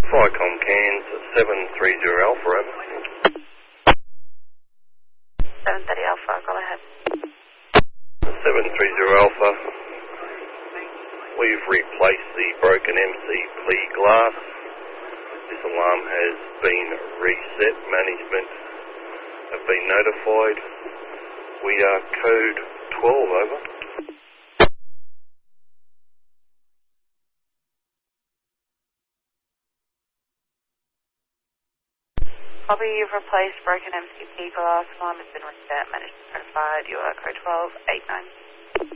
Firecom Cairns 730 Alpha, over. 730 Alpha, go ahead. 730 Alpha. We've replaced the broken MCP glass. This alarm has been reset. Management have been notified. We are code 12, over. Copy, you've replaced broken MCP glass. Alarm has been reset. Management notified. You are code 12, 89.